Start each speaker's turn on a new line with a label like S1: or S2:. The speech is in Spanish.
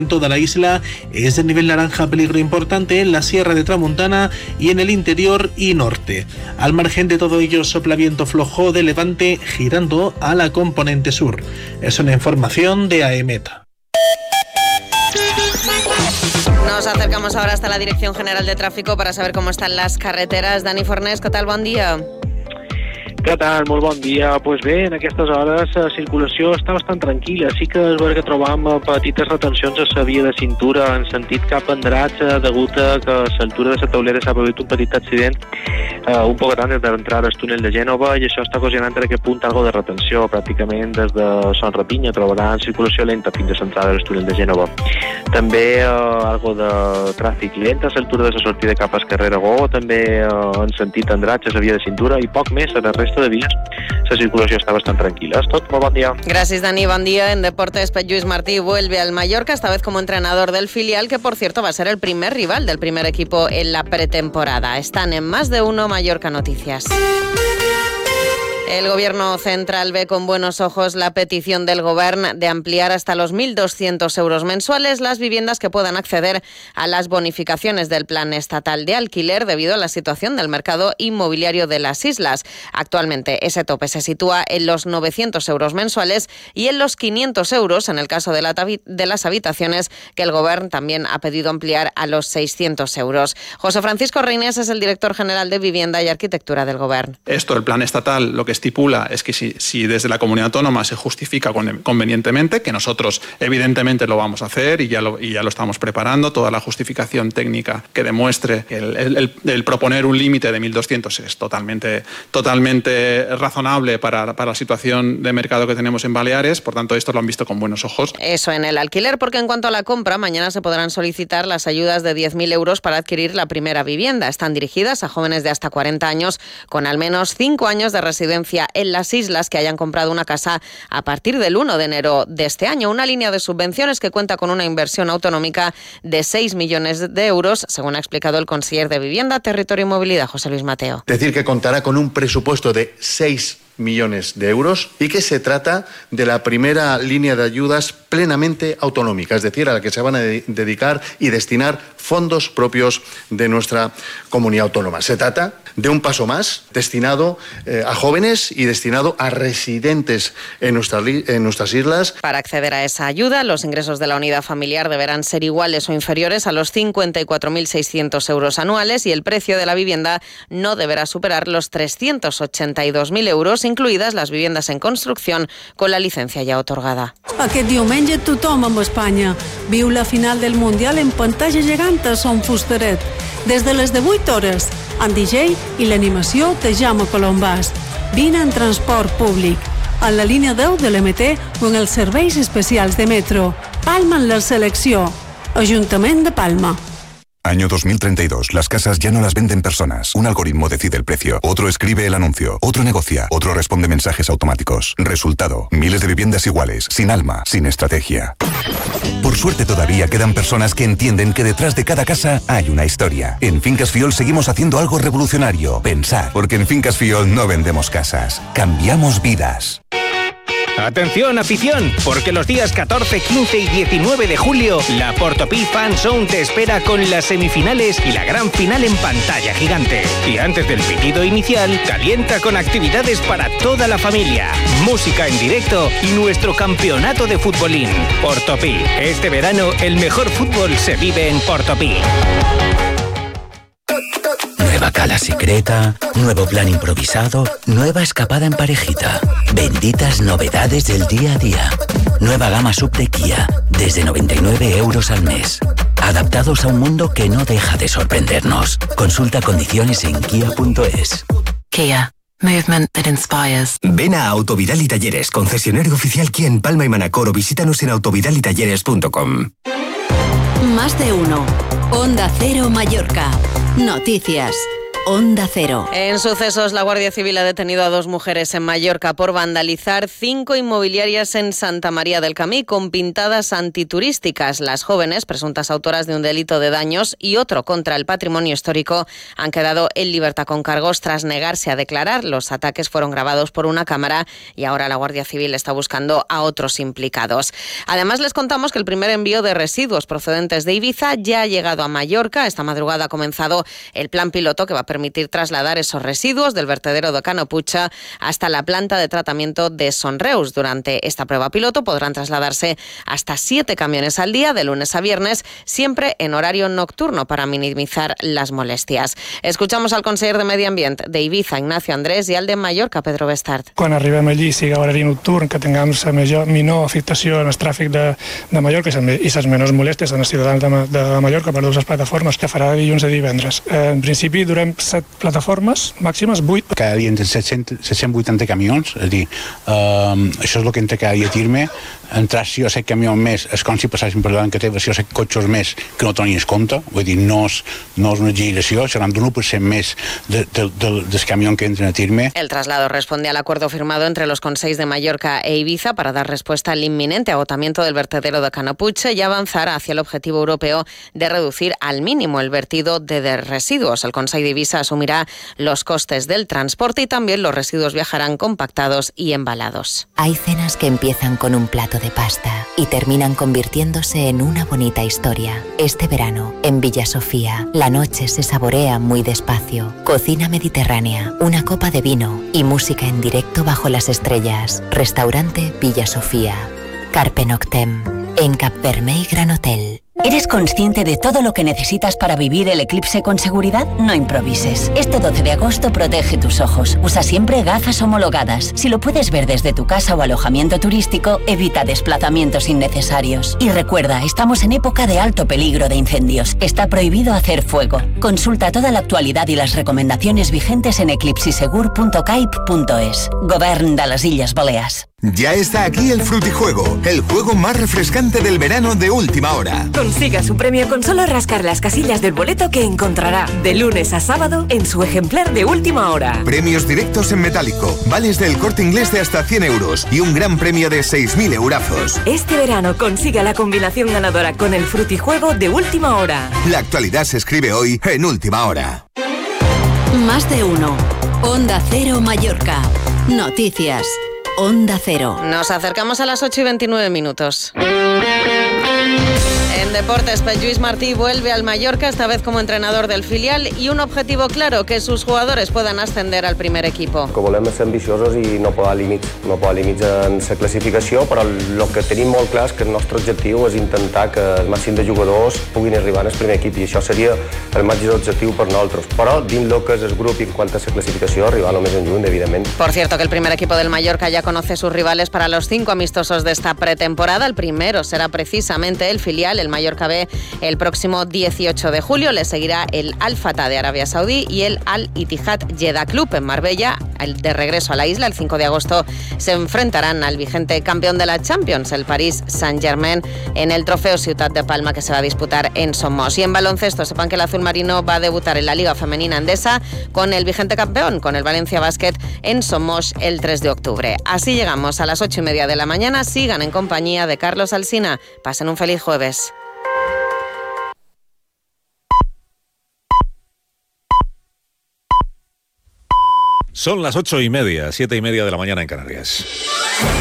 S1: Toda la isla es de nivel naranja, peligro importante en la Sierra de Tramuntana y en el interior y norte. Al margen de todo ello, sopla viento flojo de levante girando a la componente sur. Es una información de AEMET.
S2: Nos acercamos ahora hasta la Dirección General de Tráfico para saber cómo están las carreteras. Dani Fornés, ¿qué tal? Bon dia.
S3: Què tal? Molt bon dia. Pues bé, en aquestes hores la circulació està bastant tranquil·la. Sí que és veritat que trobam petites retencions a la via de cintura en sentit cap a Andratx degut a que a l'altura de la taulera s'ha produït un petit accident un poc antes d'entrar al túnel de Gènova i això està ocasionant en aquest punt algo de retenció. Pràcticament des de Son Rapinya trobaran circulació lenta fins a l'entrada del túnel de Gènova. També algo de tràfic lent a l'altura de la sortida cap a carrer Aragó, també en sentit Andratx a la via de cintura i poc més a la resta de vías. La circulació está bastante tranquila. Es tot, molt bon dia.
S2: Gracias, Dani. Buen día. En deportes, Pep Lluís Martí vuelve al Mallorca, esta vez como entrenador del filial, que por cierto va a ser el primer rival del primer equipo en la pretemporada. Están en Más de Uno Mallorca Noticias. El Gobierno central ve con buenos ojos la petición del Govern de ampliar hasta los 1.200 euros mensuales las viviendas que puedan acceder a las bonificaciones del Plan Estatal de Alquiler debido a la situación del mercado inmobiliario de las islas. Actualmente ese tope se sitúa en los 900 euros mensuales y en los 500 euros en el caso de las habitaciones, que el Govern también ha pedido ampliar a los 600 euros. José Francisco Reynés es el director general de Vivienda y Arquitectura del Govern.
S4: Esto, el Plan Estatal, lo que estipula es que si desde la comunidad autónoma se justifica convenientemente, que nosotros evidentemente lo vamos a hacer y ya lo estamos preparando, toda la justificación técnica que demuestre que el proponer un límite de 1.200 es totalmente razonable para la situación de mercado que tenemos en Baleares, por tanto esto lo han visto con buenos ojos.
S2: Eso en el alquiler, porque en cuanto a la compra, mañana se podrán solicitar las ayudas de 10.000 euros para adquirir la primera vivienda. Están dirigidas a jóvenes de hasta 40 años con al menos 5 años de residencia en las islas que hayan comprado una casa a partir del 1 de enero de este año. Una línea de subvenciones que cuenta con una inversión autonómica de 6 millones de euros, según ha explicado el conseller de Vivienda, Territorio y Movilidad, José Luis Mateo.
S5: Es decir, que contará con un presupuesto de 6 millones de euros y que se trata de la primera línea de ayudas plenamente autonómica, es decir, a la que se van a dedicar y destinar fondos propios de nuestra comunidad autónoma. Se trata de un paso más destinado a jóvenes y destinado a residentes en nuestras islas.
S2: Para acceder a esa ayuda, los ingresos de la unidad familiar deberán ser iguales o inferiores a los 54.600 euros anuales y el precio de la vivienda no deberá superar los 382.000 euros, incluidas las viviendas en construcción con la licencia ya otorgada.
S6: Aquest diumenge tothom amb Espanya viu la final del Mundial en pantalla gegant a Son Fustaret. Des de les 18 hores, amb DJ i l'animació de Jaume Colombàs. Vine en transport públic, a la línia 10 de l'MT o en els serveis especials de metro. Palma en la selecció. Ajuntament de Palma.
S7: Año 2032. Las casas ya no las venden personas. Un algoritmo decide el precio. Otro escribe el anuncio. Otro negocia. Otro responde mensajes automáticos. Resultado: miles de viviendas iguales, sin alma, sin estrategia. Por suerte todavía quedan personas que entienden que detrás de cada casa hay una historia. En Fincas Fiol seguimos haciendo algo revolucionario. Pensar. Porque en Fincas Fiol no vendemos casas. Cambiamos vidas.
S8: Atención, afición, porque los días 14, 15 y 19 de julio, la Portopí Fan Zone te espera con las semifinales y la gran final en pantalla gigante. Y antes del pitido inicial, calienta con actividades para toda la familia, música en directo y nuestro campeonato de futbolín. Portopí. Este verano, el mejor fútbol se vive en Portopí.
S9: Nueva cala secreta, nuevo plan improvisado, nueva escapada en parejita. Benditas novedades del día a día. Nueva gama sub de Kia, desde 99 euros al mes. Adaptados a un mundo que no deja de sorprendernos. Consulta condiciones en kia.es.
S10: Kia. Movement that inspires.
S11: Ven a Autovidal y Talleres, concesionario oficial Kia en Palma y Manacor, o visítanos en autovidalitalleres.com.
S12: Más de uno. Onda Cero Mallorca. Noticias. Onda Cero.
S2: En sucesos, la Guardia Civil ha detenido a 2 mujeres en Mallorca por vandalizar 5 inmobiliarias en Santa María del Camí con pintadas antiturísticas. Las jóvenes, presuntas autoras de un delito de daños y otro contra el patrimonio histórico, han quedado en libertad con cargos tras negarse a declarar. Los ataques fueron grabados por una cámara y ahora la Guardia Civil está buscando a otros implicados. Además, les contamos que el primer envío de residuos procedentes de Ibiza ya ha llegado a Mallorca. Esta madrugada ha comenzado el plan piloto que va a permitir trasladar esos residuos del vertedero de Canopucha hasta la planta de tratamiento de Sonreus. Durante esta prueba piloto podrán trasladarse hasta 7 camiones al día, de lunes a viernes, siempre en horario nocturno para minimizar las molestias. Escuchamos al conseller de Medi Ambient de Ibiza, Ignacio Andrés, i al de Mallorca, Pedro Bestart.
S13: Quan arribem allí, sigui horari nocturn, que tinguem la menor afectació en el tràfic de Mallorca i les menors molèsties en els ciutadans de Mallorca per les plataformes, que farà de dilluns a divendres. En principi, durem 7 plataformes, màximes 8.
S14: Cada dia entre 780 camions, és a dir, això és el que entra cada dia a Tirme. Entrar 6 o 7 camions més és com si passessin per davant que té 6 o 7 cotxes més que no tenies compte, vull dir, no és una exageració, seran d'un 1% més dels camions que entren a Tirme.
S2: El traslado responde al acuerdo firmado entre los consells de Mallorca e Ibiza para dar respuesta al inminente agotamiento del vertedero de Canopuche y avanzar hacia el objetivo europeo de reducir al mínimo el vertido de residuos. El Consell de Ibiza asumirá los costes del transporte y también los residuos viajarán compactados y embalados.
S12: Hay cenas que empiezan con un plato de pasta y terminan convirtiéndose en una bonita historia. Este verano, en Villa Sofía, la noche se saborea muy despacio. Cocina mediterránea, una copa de vino y música en directo bajo las estrellas. Restaurante Villa Sofía. Carpe Noctem, en Capvermell Gran Hotel.
S15: ¿Eres consciente de todo lo que necesitas para vivir el eclipse con seguridad? No improvises. Este 12 de agosto protege tus ojos. Usa siempre gafas homologadas. Si lo puedes ver desde tu casa o alojamiento turístico, evita desplazamientos innecesarios. Y recuerda, estamos en época de alto peligro de incendios. Está prohibido hacer fuego. Consulta toda la actualidad y las recomendaciones vigentes en eclipsisegur.caip.es. Govern de las Illes Balears.
S16: Ya está aquí el Frutijuego, el juego más refrescante del verano de última hora.
S17: Consiga su premio con solo rascar las casillas del boleto que encontrará de lunes a sábado en su ejemplar de última hora.
S16: Premios directos en metálico, vales del Corte Inglés de hasta 100 euros y un gran premio de 6.000 eurazos.
S17: Este verano consiga la combinación ganadora con el Frutijuego de última hora.
S16: La actualidad se escribe hoy en última hora.
S12: Más de uno. Onda Cero Mallorca. Noticias. Onda Cero.
S2: Nos acercamos a las 8:29. En deportes, Lluís Martí vuelve al Mallorca, esta vez como entrenador del filial, y un objetivo claro, que sus jugadores puedan ascender al primer equipo.
S18: Que volem ser ambiciosos i no posar límits en la classificació, però el que tenim molt clar és que el nostre objectiu és intentar que el màxim de jugadors puguin arribar al primer equip, i això seria el màxim objectiu per nosaltres. Però dins el que és el grup i en quant a la classificació, arribar el més en lluny, evidentment.
S2: Por cierto, que el primer equipo del Mallorca ya conoce sus rivales para los 5 amistosos de esta pretemporada. El primero será precisamente el filial, el Mallorca B, el próximo 18 de julio. Le seguirá el Al Fatah de Arabia Saudí y el Al Ittihad Jeddah Club en Marbella. De regreso a la isla, el 5 de agosto, se enfrentarán al vigente campeón de la Champions, el Paris Saint-Germain, en el Trofeo Ciutat de Palma, que se va a disputar en Somos. Y en baloncesto, sepan que el azul marino va a debutar en la Liga Femenina Endesa con el vigente campeón, con el Valencia Basket, en Somos el 3 de octubre. Así llegamos a las 8:30 de la mañana. Sigan en compañía de Carlos Alsina. Pasen un feliz jueves.
S19: Son las 8:30, 7:30 de la mañana en Canarias.